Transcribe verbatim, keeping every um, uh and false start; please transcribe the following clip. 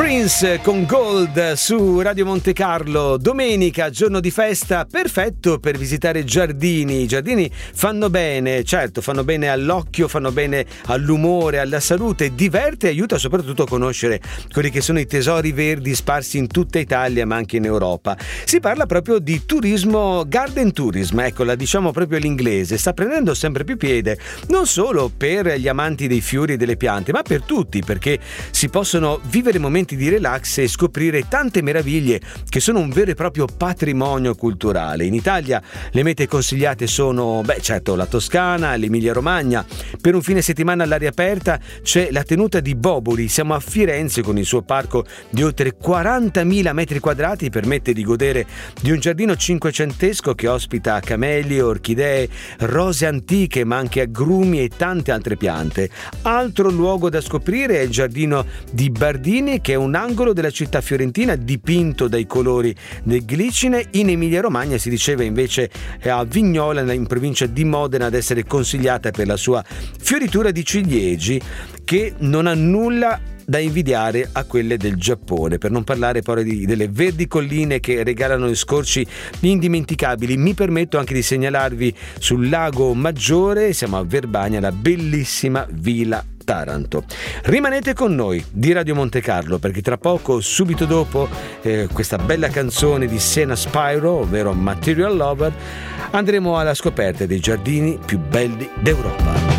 Prince con Gold su Radio Monte Carlo. Domenica, giorno di festa, perfetto per visitare giardini. I giardini fanno bene, certo, fanno bene all'occhio, fanno bene all'umore, alla salute, diverte e aiuta soprattutto a conoscere quelli che sono i tesori verdi sparsi in tutta Italia ma anche in Europa. Si parla proprio di turismo, garden tourism, ecco, la diciamo proprio l'inglese, sta prendendo sempre più piede, non solo per gli amanti dei fiori e delle piante, ma per tutti, perché si possono vivere momenti di relax e scoprire tante meraviglie che sono un vero e proprio patrimonio culturale. In Italia le mete consigliate sono, beh certo, la Toscana, l'Emilia Romagna. Per un fine settimana all'aria aperta c'è la tenuta di Boboli, siamo a Firenze con il suo parco di oltre quarantamila metri quadrati, permette di godere di un giardino cinquecentesco che ospita camellie, orchidee, rose antiche ma anche agrumi e tante altre piante. Altro luogo da scoprire è il giardino di Bardini, che è un angolo della città fiorentina dipinto dai colori del Glicine. In Emilia Romagna si diceva invece a Vignola, in provincia di Modena, ad essere consigliata per la sua fioritura di ciliegi, che non ha nulla da invidiare a quelle del Giappone, per non parlare poi di, delle verdi colline che regalano scorci indimenticabili. Mi permetto anche di segnalarvi sul Lago Maggiore, siamo a Verbania, la bellissima Villa Taranto. Rimanete con noi di Radio Monte Carlo, perché tra poco, subito dopo eh, questa bella canzone di Sena Spyro, ovvero Material Lover, andremo alla scoperta dei giardini più belli d'Europa.